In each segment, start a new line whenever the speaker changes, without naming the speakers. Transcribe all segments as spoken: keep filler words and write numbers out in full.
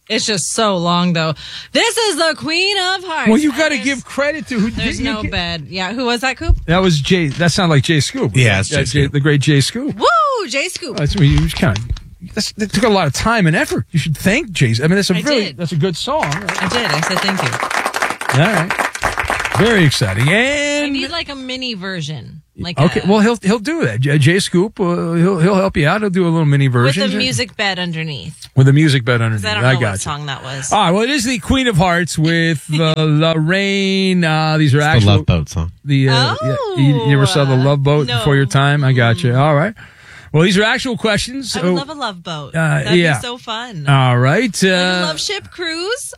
It's just so long, though. This is the Queen of Hearts.
Well, you got to give credit to who.
There's
you,
no
you,
bed. Yeah, who was that, Coop?
That was Jay. That sounded like Jay Scoop.
Yeah, it's Jay, Jay
the great Jay Scoop.
Woo, Jay Scoop.
That's what you kind of. That's, that took a lot of time and effort. You should thank Jay. I mean, that's a
I
really
did.
that's a good song. Right?
I did. I said thank you.
All right. Very exciting. And
I need like a mini version. Like
okay,
a,
well he'll he'll do that. Jay, Jay Scoop, uh, he'll he'll help you out. He'll do a little mini version
with a music bed underneath.
With a music bed underneath.
I don't know
I
what
got you.
song that was.
All right. Well, it is the Queen of Hearts with uh, Lorraine. Uh, these are
it's
actual
the Love Boat song.
The uh,
oh,
yeah, you, you ever saw the Love Boat
no.
before your time? I got you. All right. Well, these are actual questions.
I would
oh,
love a love boat.
Uh,
That'd
yeah.
be so fun.
All right. Uh,
Like a love ship cruise.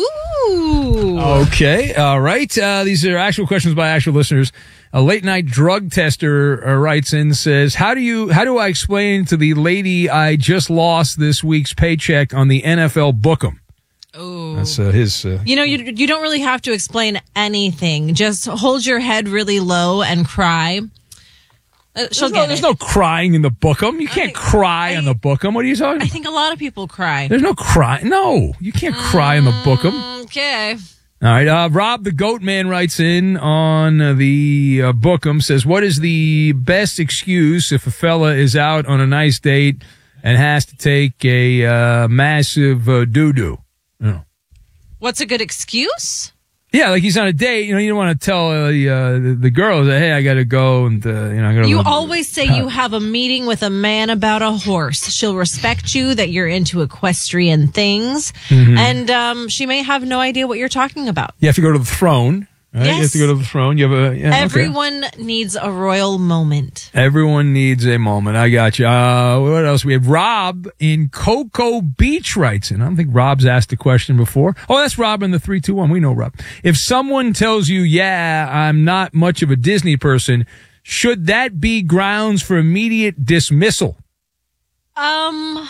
Ooh.
Okay. All right. Uh, these are actual questions by actual listeners. A late night drug tester uh, writes in, says, how do you, how do I explain to the lady I just lost this week's paycheck on the N F L Book'em?
Ooh.
That's uh, his. Uh,
you know, you you don't really have to explain anything. Just hold your head really low and cry. Uh, she'll
there's,
get
no, there's
it.
no crying in the Book'em. You can't
I-
cry
I-
on the Book'em. What are you talking
I
about?
think a lot of people cry.
There's no cry. No, you can't cry in the Book'em.
Okay.
All right, uh, Rob the Goat Man writes in on uh, the uh, Book'em, says, what is the best excuse if a fella is out on a nice date and has to take a uh, massive uh, doo-doo? Oh.
What's a good excuse?
Yeah, like he's on a date, you know, you don't want to tell uh, the, uh, the the girl that, hey, I got to go and, uh, you know, I got to
You always say you have a meeting with a man about a horse. She'll respect you that you're into equestrian things,
Mm-hmm.
and um, she may have no idea what you're talking about.
You have to go to the throne. Right?
Yes.
You have to go to the throne. You have a yeah, okay.
Everyone needs a royal moment.
Everyone needs a moment. I got you. Uh, what else? We have Rob in Cocoa Beach writes in. I don't think Rob's asked a question before. Oh, that's Rob in the three two one. We know Rob. If someone tells you, yeah, I'm not much of a Disney person, should that be grounds for immediate dismissal?
Um,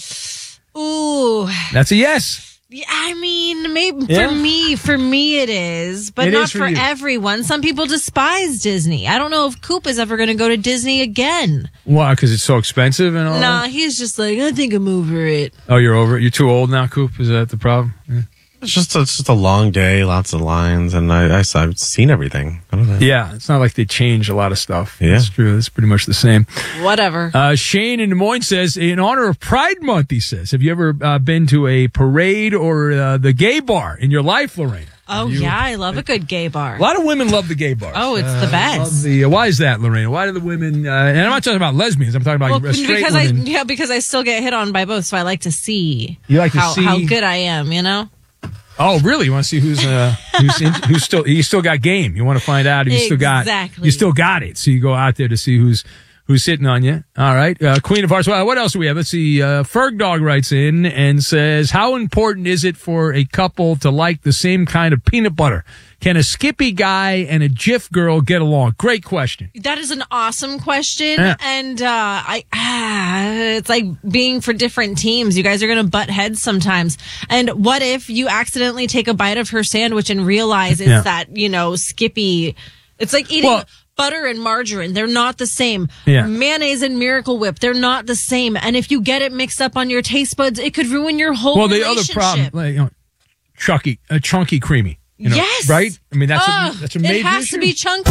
ooh.
That's a yes.
Yeah, I mean, maybe
Yeah.
for me, for me it is, but
It
not
is for
for
you.
everyone. Some people despise Disney. I don't know if Coop is ever going to go to Disney again.
Why? Because it's so expensive and all
Nah,
that?
he's just like, I think I'm over it.
Oh, you're over it? You're too old now, Coop? Is that the problem? Yeah.
It's just, it's just a long day, lots of lines, and I, I, I've seen everything. I don't know.
Yeah, it's not like they changed a lot of stuff.
Yeah.
That's true. It's pretty much the same.
Whatever.
Uh, Shane in Des Moines says, in honor of Pride Month, he says, have you ever uh, been to a parade or uh, the gay bar in your life, Lorraine?
oh,
you-
yeah, I love a good gay bar.
A lot of women love the gay bars.
Oh, it's the
Uh,
best.
love the, uh, why is that, Lorraine? Why do the women, uh, and I'm not talking about lesbians, I'm talking about
Well,
uh, straight
because
women.
I yeah, because I still get hit on by both, so I like to see
You like to
how,
see-
how good I am, you know?
Oh, really? You want to see who's uh, who's in, who's still you still got game? You want to find out if you still got
Exactly.
you still got it. So you go out there to see who's who's sitting on you. All right, uh, Queen of Hearts. Well, what else do we have? Let's see. Uh, Ferg Dog writes in and says, "How important is it for a couple to like the same kind of peanut butter? Can a Skippy guy and a Jif girl get along?" Great question.
That is an awesome question,
Yeah.
and uh, I ah, it's like being for different teams. You guys are going to butt heads sometimes. And what if you accidentally take a bite of her sandwich and realize it's
Yeah.
that, you know, Skippy? It's like eating
Well-
butter and margarine. They're not the same.
Yeah.
Mayonnaise and Miracle Whip. They're not the same. And if you get it mixed up on your taste buds, it could ruin your whole
Well, the other
relationship.
problem, like, you know, chunky, uh, chunky, creamy. You know,
Yes.
right? I mean, that's
Ugh,
a, that's a major
it has
issue.
to be chunky.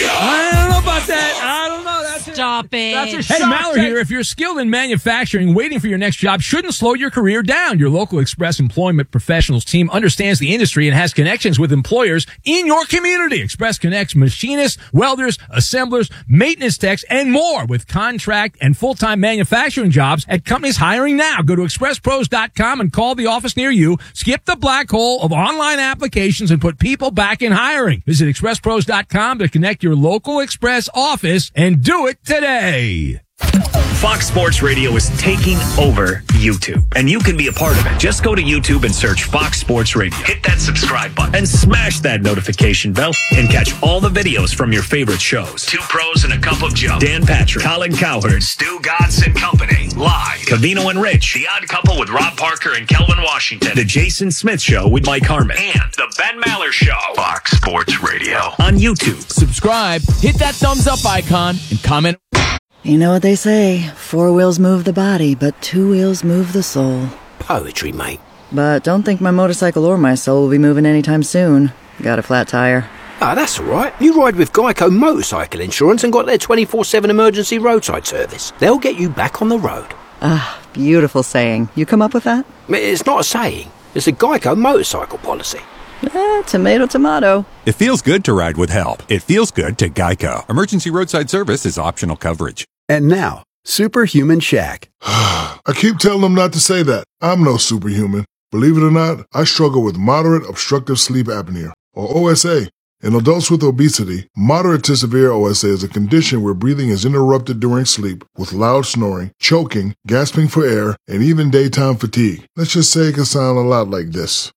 I don't know about that. I don't know. That's
Stop it.
That's a hey, Mallory here. If you're skilled in manufacturing, waiting for your next job shouldn't slow your career down. Your local Express Employment Professionals team understands the industry and has connections with employers in your community. Express connects machinists, welders, assemblers, maintenance techs, and more with contract and full-time manufacturing jobs at companies hiring now. Go to express pros dot com and call the office near you. Skip the black hole of online applications and put people back in hiring. Visit express pros dot com to connect your local Express office and do it today.
Fox Sports Radio is taking over YouTube, and you can be a part of it. Just go to YouTube and search Fox Sports Radio. Hit that subscribe button and smash that notification bell and catch all the videos from your favorite shows. Two Pros and a Cup of Joe. Dan Patrick, Colin Cowherd, Stu Godson Company. Live. Cavino and Rich. The Odd Couple with Rob Parker and Kelvin Washington. The Jason Smith Show with Mike Harmon. And The Ben Maller Show. Fox Sports Radio on YouTube.
Subscribe, hit that thumbs up icon, and comment.
You know what they say, four wheels move the body, but two wheels move the soul.
Poetry, mate.
but don't think my motorcycle or my soul will be moving anytime soon. Got a flat tire.
Ah, that's all right. You ride with Geico Motorcycle Insurance and got their twenty-four seven emergency roadside service. They'll get you back on the road.
Ah, beautiful saying. You come up with that?
It's not a saying. It's a Geico motorcycle policy.
Eh, tomato, tomato.
It feels good to ride with help. It feels good to Geico. Emergency roadside service is optional coverage.
And now, Superhuman Shaq.
I keep telling them not to say that. I'm no superhuman. Believe it or not, I struggle with moderate obstructive sleep apnea, or O S A. In adults with obesity, moderate to severe O S A is a condition where breathing is interrupted during sleep with loud snoring, choking, gasping for air, and even daytime fatigue. Let's just say it can sound a lot like this.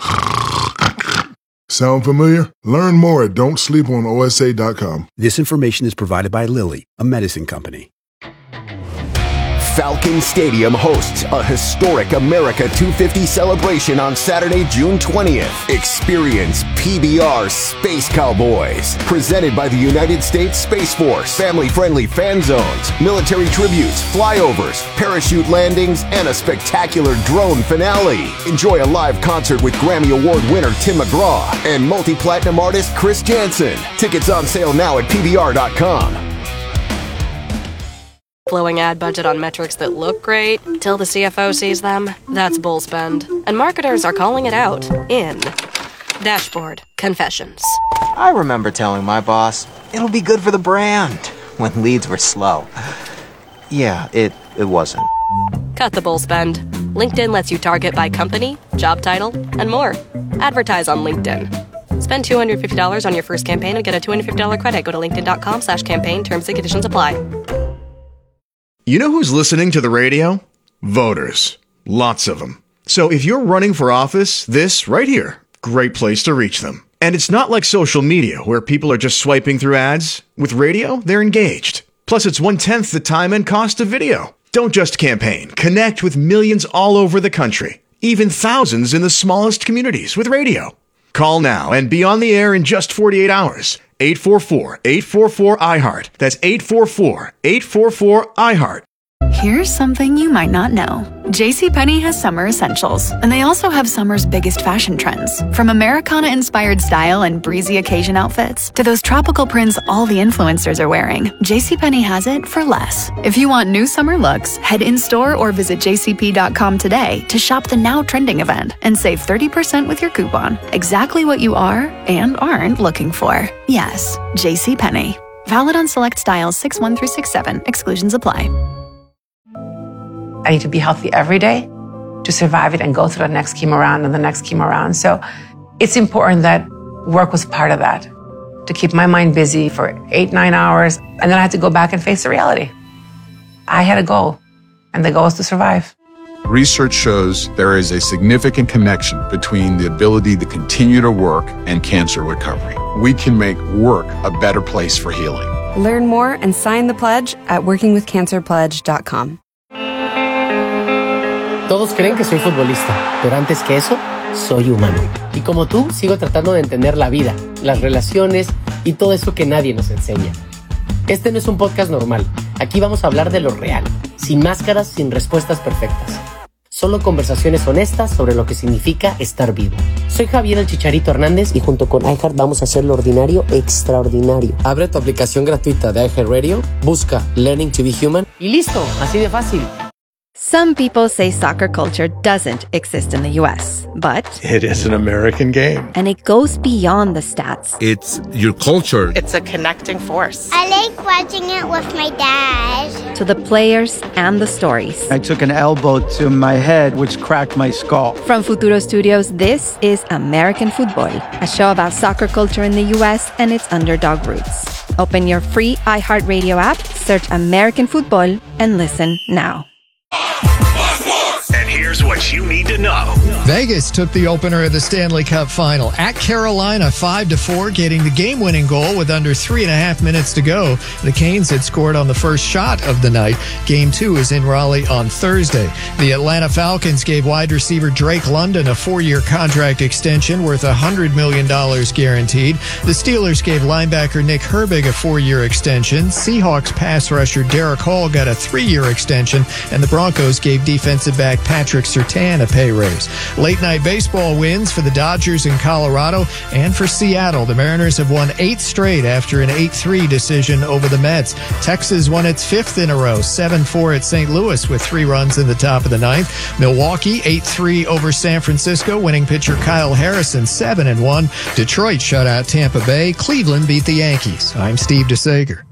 Sound familiar? Learn more at don't sleep on O S A dot com.
This information is provided by Lilly, a medicine company.
Falcon Stadium hosts a historic America two fifty celebration on Saturday, June twentieth. Experience P B R Space Cowboys, presented by the United States Space Force. Family-friendly fan zones, military tributes, flyovers, parachute landings, and a spectacular drone finale. Enjoy a live concert with Grammy Award winner Tim McGraw and multi-platinum artist Chris Jansen. Tickets on sale now at P B R dot com.
Blowing ad budget on metrics that look great till the C F O sees them? That's bull spend. And marketers are calling it out in Dashboard Confessions.
I remember telling my boss, it'll be good for the brand, when leads were slow. Yeah, it, it wasn't.
Cut the bull spend. LinkedIn lets you target by company, job title, and more. Advertise on LinkedIn. Spend two hundred fifty dollars on your first campaign and get a two hundred fifty dollars credit. Go to linkedin.com slash campaign. Terms and conditions apply.
You know who's listening to the radio? Voters. Lots of them. So if you're running for office, this right here, great place to reach them. And it's not like social media where people are just swiping through ads. With radio, they're engaged. Plus, it's one-tenth the time and cost of video. Don't just campaign. Connect with millions all over the country. Even thousands in the smallest communities with radio. Call now and be on the air in just forty-eight hours. eight four four, eight four four, I heart. That's eight four four, eight four four, I heart.
Here's something you might not know. JCPenney has summer essentials, and they also have summer's biggest fashion trends. From Americana-inspired style and breezy occasion outfits to those tropical prints all the influencers are wearing, JCPenney has it for less. If you want new summer looks, head in-store or visit j c p dot com today to shop the now trending event and save thirty percent with your coupon. Exactly what you are and aren't looking for. Yes, JCPenney. Valid on select styles six one through six seven. Exclusions apply.
I need to be healthy every day to survive it and go through the next chemo round and the next chemo round. So it's important that work was part of that, to keep my mind busy for eight, nine hours. And then I had to go back and face the reality. I had a goal, and the goal is to survive.
Research shows there is a significant connection between the ability to continue to work and cancer recovery. We can make work a better place for healing.
Learn more and sign the pledge at working with cancer pledge dot com.
Todos creen que soy futbolista, pero antes que eso, soy humano. Y como tú, sigo tratando de entender la vida, las relaciones y todo eso que nadie nos enseña. Este no es un podcast normal. Aquí vamos a hablar de lo real, sin máscaras, sin respuestas perfectas. Solo conversaciones honestas sobre lo que significa estar vivo. Soy Javier el Chicharito Hernández y junto con iHeart vamos a hacer lo ordinario extraordinario. Abre tu aplicación gratuita de iHeartRadio, busca Learning to be Human y listo, así de fácil.
Some people say soccer culture doesn't exist in the U S, but
it is an American game.
And it goes beyond the stats.
It's your culture.
It's a connecting force.
I like watching it with my dad.
To the players and the stories.
I took an elbow to my head, which cracked my skull.
From Futuro Studios, this is American Football, a show about soccer culture in the U S and its underdog roots. Open your free iHeartRadio app, search American Football, and listen now.
And here's what you need to know.
Vegas took the opener of the Stanley Cup Final at Carolina five to four, getting the game-winning goal with under three and a half minutes to go. The Canes had scored on the first shot of the night. Game two is in Raleigh on Thursday. The Atlanta Falcons gave wide receiver Drake London a four-year contract extension worth one hundred million dollars guaranteed. The Steelers gave linebacker Nick Herbig a four-year extension. Seahawks pass rusher Derek Hall got a three-year extension, and the Broncos gave defensive back Patrick Surtain a pay raise. Late night baseball wins for the Dodgers in Colorado and for Seattle. The Mariners have won eight straight after an eight three decision over the Mets. Texas won its fifth in a row, seven four at Saint Louis with three runs in the top of the ninth. Milwaukee eight three over San Francisco, winning pitcher Kyle Harrison seven and one. Detroit shut out Tampa Bay. Cleveland beat the Yankees. I'm Steve DeSager.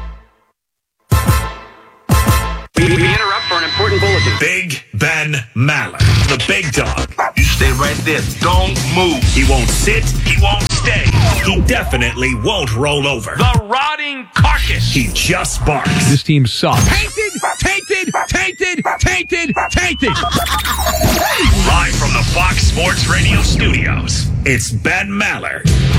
We interrupt for an important bulletin.
Big Ben Maller, the big dog.
You stay right there. Don't move.
He won't sit. He won't stay. He definitely won't roll over.
The rotting carcass.
He just barks.
This team sucks.
Tainted, tainted, tainted, tainted, tainted.
Live from the Fox Sports Radio studios, it's Ben Maller.